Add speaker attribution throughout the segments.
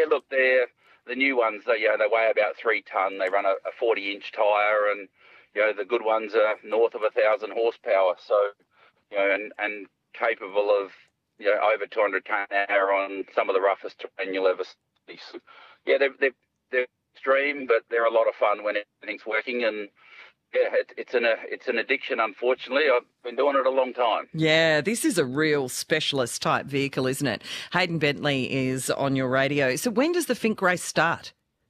Speaker 1: look, they're the new ones. They weigh about 3 ton. They run a 40-inch tyre, and the good ones are north of 1,000 horsepower. So and capable of over 200 km an hour on some of the roughest terrain you'll ever see. So, yeah, they're extreme, but they're a lot of fun when everything's working. And yeah, it's an addiction, unfortunately. I've been doing it a long time.
Speaker 2: Yeah, this is a real specialist type vehicle, isn't it? Hayden Bentley is on your radio. So when does the Finke race start?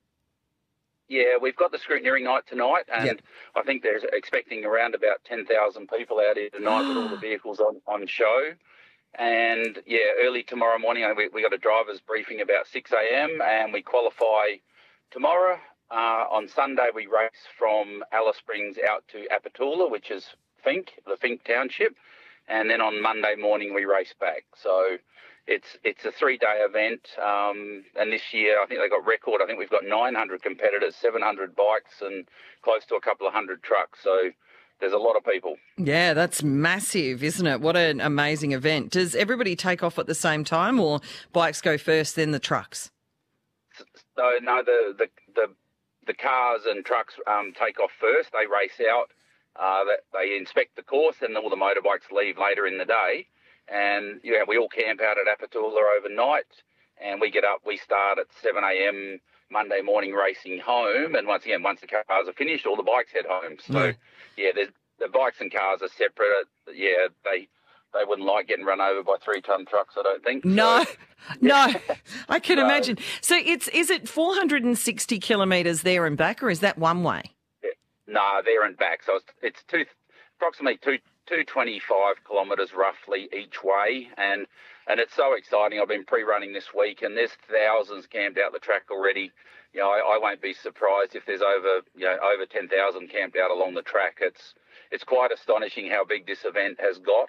Speaker 1: Yeah, we've got the scrutineering night tonight, and I think they're expecting around about 10,000 people out here tonight with all the vehicles on show. And, yeah, early tomorrow morning, we got a driver's briefing about 6 a.m, and we qualify tomorrow. On Sunday, we race from Alice Springs out to Apatula, which is Finke, the Finke township. And then on Monday morning, we race back. So it's a 3-day event. And this year, I think they got record. I think we've got 900 competitors, 700 bikes, and close to a couple of hundred trucks. So there's a lot of people. Yeah,
Speaker 2: that's massive, isn't it? What an amazing event. Does everybody take off at the same time, or bikes go first, then the trucks?
Speaker 1: So, no, the cars and trucks take off first. They race out. They inspect the course, and all the motorbikes leave later in the day. And, we all camp out at Apatula overnight, and we get up. We start at 7 a.m. Monday morning racing home. And once again, once the cars are finished, all the bikes head home. So, the bikes and cars are separate. Yeah, they wouldn't like getting run over by 3-ton trucks, I don't think.
Speaker 2: No, no, I can imagine. So is it 460 kilometres there and back, or is that one way?
Speaker 1: Yeah. No, there and back. So it's approximately 225 kilometres roughly each way, and it's so exciting. I've been pre-running this week, and there's thousands camped out the track already. I won't be surprised if there's over 10,000 camped out along the track. It's quite astonishing how big this event has got.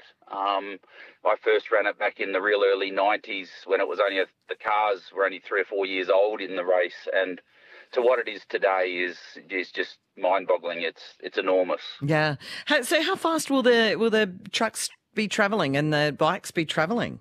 Speaker 1: I first ran it back in the real early 90s when it was the cars were only 3 or 4 years old in the race, and to what it is today is just mind-boggling. It's enormous.
Speaker 2: Yeah. So how fast will the trucks be travelling and the bikes be travelling?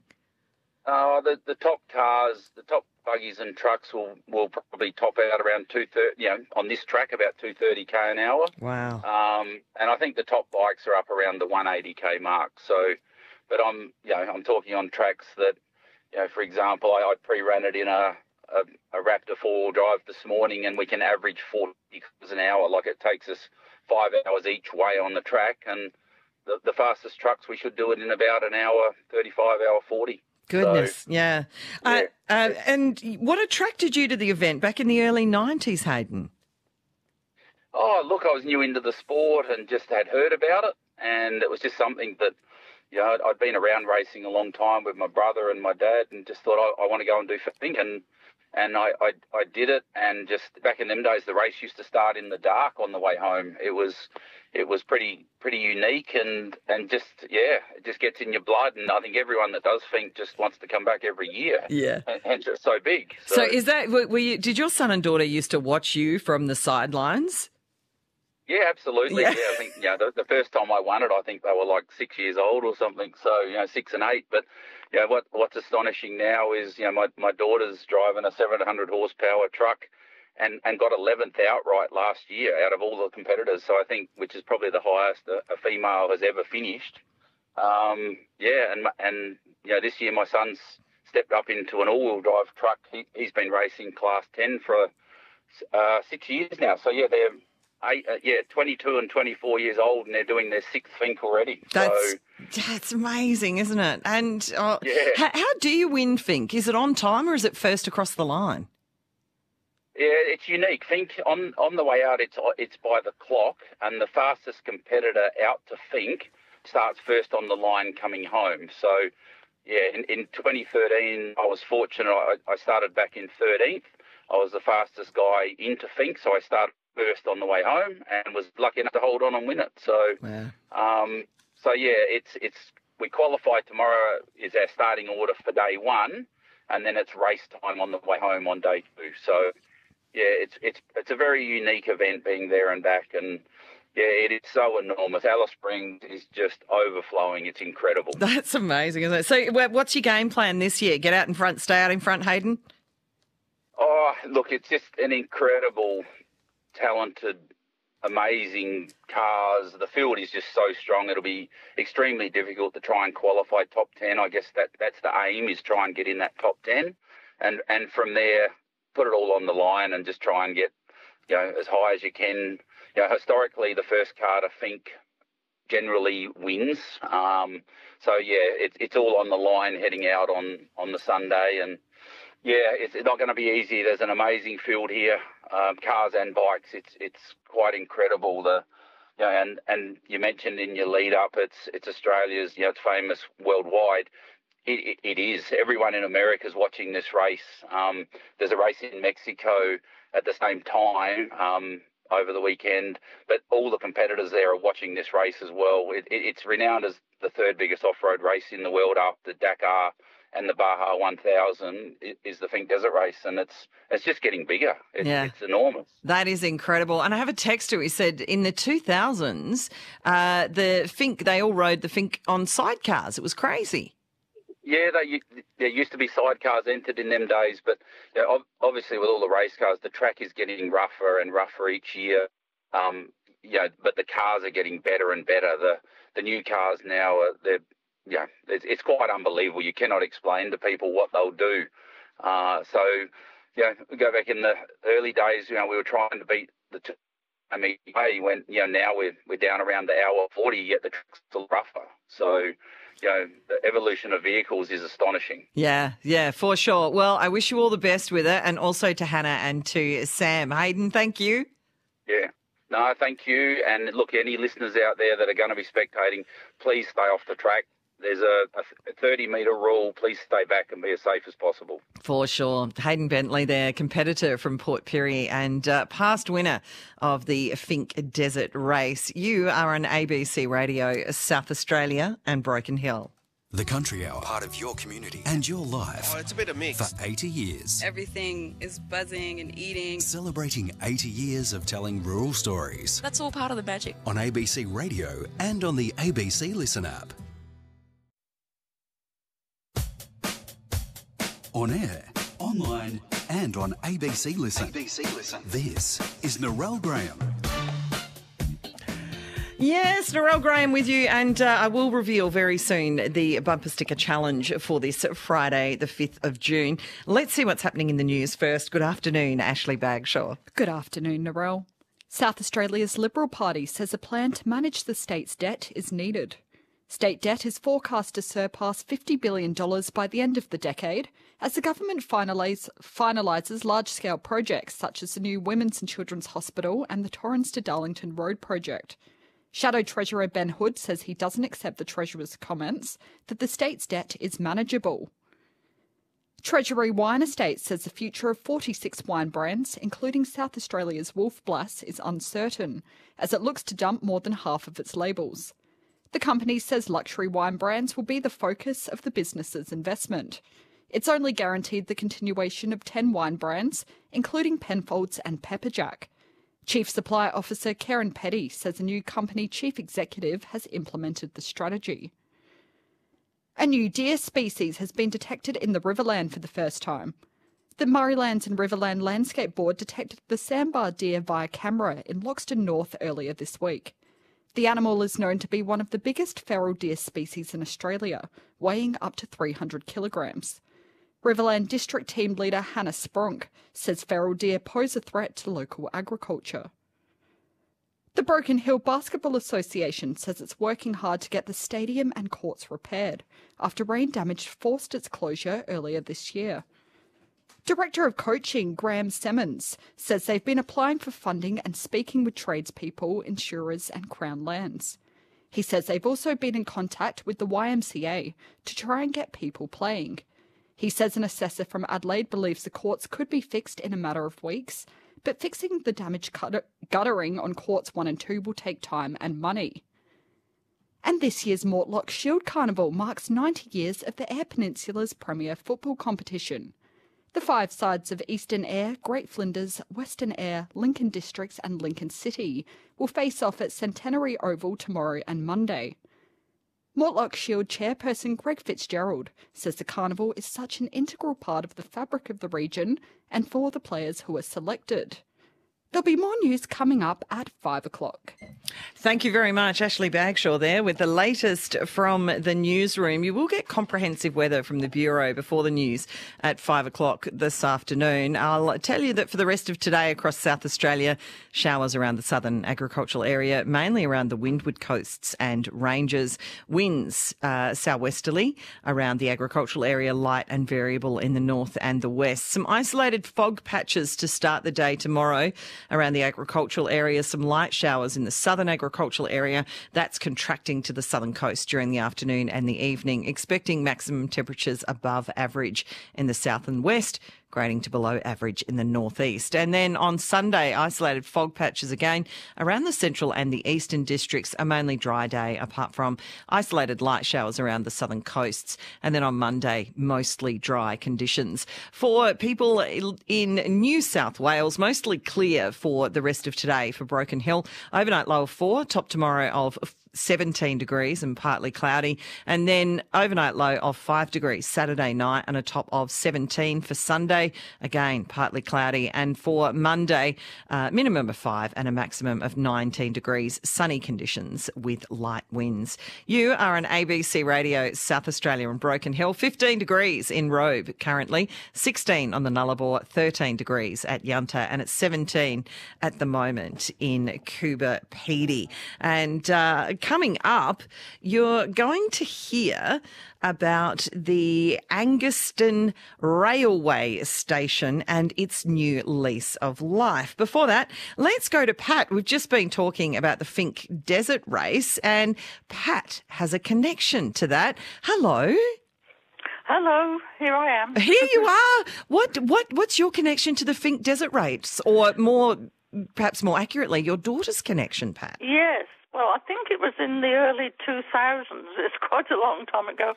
Speaker 1: The top cars, the top buggies and trucks will probably top out around 230. On this track about 230 k an hour.
Speaker 2: Wow.
Speaker 1: And I think the top bikes are up around the 180 k mark. So, but I'm talking on tracks that, for example, I pre-ran it in a Raptor 4-wheel drive this morning, and we can average 40 km an hour. Like, it takes us 5 hours each way on the track, and the fastest trucks we should do it in about an hour 35, hour 40.
Speaker 2: Goodness,
Speaker 1: so,
Speaker 2: yeah. And what attracted you to the event back in the early 90s, Hayden?
Speaker 1: Oh, look, I was new into the sport and just had heard about it, and it was just something that, I'd been around racing a long time with my brother and my dad, and just thought I want to go and do Finke, and I did it. And just back in them days, the race used to start in the dark on the way home. It was pretty unique, and just, it just gets in your blood. And I think everyone that does Finke just wants to come back every year.
Speaker 2: Yeah.
Speaker 1: Hence it's so big.
Speaker 2: So is that, did your son and daughter used to watch you from the sidelines?
Speaker 1: Yeah, absolutely. Yeah, I think the first time I won it, I think they were like 6 years old or something. So 6 and 8. But what's astonishing now is my daughter's driving a 700 horsepower truck, and got 11th outright last year out of all the competitors. So I think, which is probably the highest a female has ever finished. And this year my son's stepped up into an all-wheel drive truck. He's been racing Class 10 for 6 years now. So they're 22 and 24 years old, and they're doing their 6th Finke already.
Speaker 2: That's amazing, isn't it? And how do you win Finke? Is it on time, or is it first across the line?
Speaker 1: Yeah, it's unique. Finke on the way out, it's by the clock, and the fastest competitor out to Finke starts first on the line coming home. So, in 2013, I was fortunate. I started back in 13th. I was the fastest guy into Finke, so I started first on the way home and was lucky enough to hold on and win it. So, we qualify tomorrow is our starting order for day 1, and then it's race time on the way home on day 2. So, it's a very unique event being there and back, and it is so enormous. Alice Springs is just overflowing. It's incredible.
Speaker 2: That's amazing, isn't it? So, what's your game plan this year? Get out in front, stay out in front, Hayden?
Speaker 1: look, it's just an incredible, talented, amazing cars. The field is just so strong. It'll be extremely difficult to try and qualify top 10. I guess that's the aim, is try and get in that top 10. And from there, put it all on the line and just try and get, as high as you can. Historically, the first car to Finke generally wins. It's all on the line heading out on the Sunday. And, it's not going to be easy. There's an amazing field here, cars and bikes. It's quite incredible. And you mentioned in your lead up, it's Australia's, it's famous worldwide. It is. Everyone in America is watching this race. There's a race in Mexico at the same time over the weekend, but all the competitors there are watching this race as well. It's renowned as the third biggest off-road race in the world after Dakar, and the Baja 1000 is the Finke Desert Race, and it's just getting bigger. It's enormous.
Speaker 2: That is incredible. And I have a texter who said in the 2000s, the Finke, they all rode the Finke on sidecars. It was crazy.
Speaker 1: Yeah, there used to be sidecars entered in them days, but obviously with all the race cars, the track is getting rougher and rougher each year. But the cars are getting better and better. The new cars now it's quite unbelievable. You cannot explain to people what they'll do. We go back in the early days. We were trying to beat the now we're down around the hour 40, yet the track's still rougher. So, the evolution of vehicles is astonishing.
Speaker 2: Yeah, for sure. Well, I wish you all the best with it, and also to Hannah and to Sam. Hayden, thank you.
Speaker 1: Yeah. No, thank you. And look, any listeners out there that are going to be spectating, please stay off the track. There's a 30-metre rule. Please stay back and be as safe as possible.
Speaker 2: For sure. Hayden Bentley there, competitor from Port Pirie and past winner of the Finke Desert Race. You are on ABC Radio, South Australia and Broken Hill.
Speaker 3: The Country Hour, part of your community and your life.
Speaker 4: Oh, it's a bit of mix.
Speaker 3: For 80 years.
Speaker 5: Everything is buzzing and eating.
Speaker 3: Celebrating 80 years of telling rural stories.
Speaker 5: That's all part of the magic.
Speaker 3: On ABC Radio and on the ABC Listen app. On air, online and on ABC Listen. ABC Listen. This is Narelle Graham.
Speaker 2: Yes, Narelle Graham with you, and I will reveal very soon the bumper sticker challenge for this Friday, the 5th of June. Let's see what's happening in the news first. Good afternoon, Ashley Bagshaw.
Speaker 6: Good afternoon, Narelle. South Australia's Liberal Party says a plan to manage the state's debt is needed. State debt is forecast to surpass $50 billion by the end of the decade, as the government finalises large-scale projects such as the new Women's and Children's Hospital and the Torrens to Darlington Road project. Shadow Treasurer Ben Hood says he doesn't accept the Treasurer's comments that the state's debt is manageable. Treasury Wine Estates says the future of 46 wine brands, including South Australia's Wolf Blass, is uncertain, as it looks to dump more than half of its labels. The company says luxury wine brands will be the focus of the business's investment. It's only guaranteed the continuation of 10 wine brands, including Penfolds and Pepperjack. Chief Supply Officer Karen Petty says the new company chief executive has implemented the strategy. A new deer species has been detected in the Riverland for the first time. The Murraylands and Riverland Landscape Board detected the sambar deer via camera in Loxton North earlier this week. The animal is known to be one of the biggest feral deer species in Australia, weighing up to 300 kilograms. Riverland District Team Leader Hannah Spronk says feral deer pose a threat to local agriculture. The Broken Hill Basketball Association says it's working hard to get the stadium and courts repaired after rain damage forced its closure earlier this year. Director of Coaching Graham Simmons says they've been applying for funding and speaking with tradespeople, insurers and Crown Lands. He says they've also been in contact with the YMCA to try and get people playing. He says an assessor from Adelaide believes the courts could be fixed in a matter of weeks, but fixing the damaged guttering on courts 1 and 2 will take time and money. And this year's Mortlock Shield Carnival marks 90 years of the Eyre Peninsula's premier football competition. The 5 sides of Eastern Eyre, Great Flinders, Western Eyre, Lincoln Districts and Lincoln City will face off at Centenary Oval tomorrow and Monday. Mortlock Shield chairperson Greg Fitzgerald says the carnival is such an integral part of the fabric of the region and for the players who are selected. There'll be more news coming up at 5 o'clock.
Speaker 2: Thank you very much, Ashley Bagshaw there with the latest from the newsroom. You will get comprehensive weather from the Bureau before the news at 5 o'clock this afternoon. I'll tell you that for the rest of today across South Australia, showers around the southern agricultural area, mainly around the windward coasts and ranges. Winds southwesterly around the agricultural area, light and variable in the north and the west. Some isolated fog patches to start the day tomorrow around the agricultural area. Some light showers in the southern agricultural area. That's contracting to the southern coast during the afternoon and the evening. Expecting maximum temperatures above average in the south and west, grading to below average in the northeast. And then on Sunday, isolated fog patches again around the central and the eastern districts. A mainly dry day, apart from isolated light showers around the southern coasts. And then on Monday, mostly dry conditions. For people in New South Wales, mostly clear for the rest of today for Broken Hill. Overnight low of 4, top tomorrow of 17 degrees and partly cloudy, and then overnight low of 5 degrees Saturday night and a top of 17 for Sunday, again partly cloudy, and for Monday minimum of 5 and a maximum of 19 degrees, sunny conditions with light winds. You are on ABC Radio South Australia and Broken Hill. 15 degrees in Robe currently, 16 on the Nullarbor, 13 degrees at Yunta, and it's 17 at the moment in Coober Pedy. And coming up, you're going to hear about the Angaston Railway Station and its new lease of life. Before that, let's go to Pat. We've just been talking about the Finke Desert Race, and Pat has a connection to that. Hello.
Speaker 4: Hello, here I am.
Speaker 2: Here you are. What's your connection to the Finke Desert Race, or perhaps more accurately, your daughter's connection, Pat?
Speaker 4: Yes. Well, I think it was in the early 2000s. It's quite a long time ago.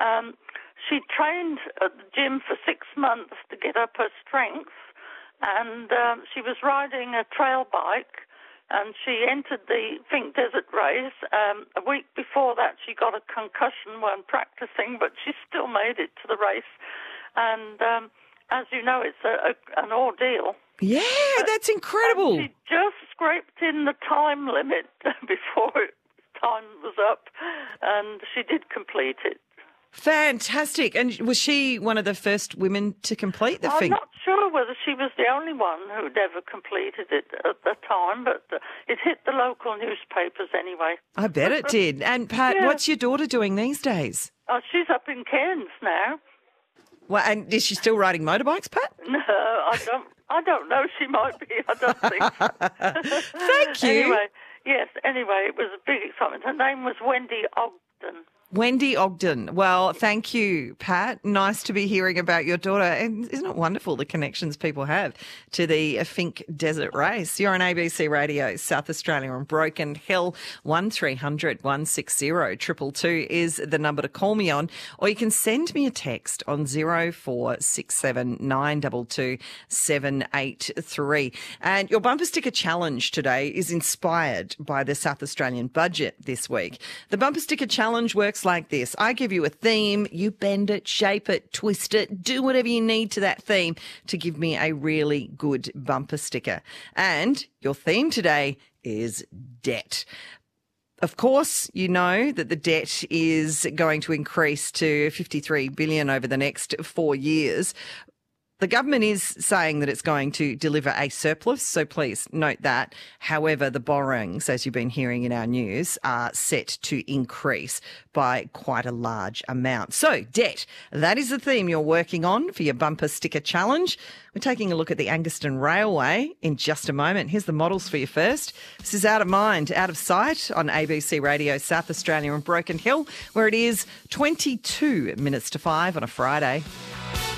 Speaker 4: She trained at the gym for 6 months to get up her strength, and she was riding a trail bike, and she entered the Finke Desert Race. A week before that, she got a concussion when practicing, but she still made it to the race. And as you know, it's an ordeal.
Speaker 2: Yeah, that's incredible.
Speaker 4: And she just scraped in the time limit before time was up, and she did complete it.
Speaker 2: Fantastic. And was she one of the first women to complete the Finke?
Speaker 4: I'm not sure whether she was the only one who'd ever completed it at the time, but it hit the local newspapers anyway.
Speaker 2: I bet it did. And Pat, what's your daughter doing these days?
Speaker 4: Oh, she's up in Cairns now.
Speaker 2: Well, and is she still riding motorbikes, Pat?
Speaker 4: No, I don't know. She might be. I don't think so.
Speaker 2: Thank you.
Speaker 4: Anyway, it was a big excitement. Her name was Wendy Ogden.
Speaker 2: Wendy Ogden. Well, thank you, Pat. Nice to be hearing about your daughter. And isn't it wonderful the connections people have to the Finke Desert Race? You're on ABC Radio South Australia and Broken Hill. 1300 160 222 is the number to call me on, or you can send me a text on 0467 922 783. And your bumper sticker challenge today is inspired by the South Australian budget this week. The bumper sticker challenge works like this. I give you a theme, you bend it, shape it, twist it, do whatever you need to that theme to give me a really good bumper sticker. And your theme today is debt. Of course, you know that the debt is going to increase to $53 billion over the next 4 years. The government is saying that it's going to deliver a surplus, so please note that. However, the borrowings, as you've been hearing in our news, are set to increase by quite a large amount. So, debt, that is the theme you're working on for your bumper sticker challenge. We're taking a look at the Angaston Railway in just a moment. Here's the models for you first. This is Out of Mind, Out of Sight on ABC Radio South Australia and Broken Hill, where it is 22 minutes to 5 on a Friday.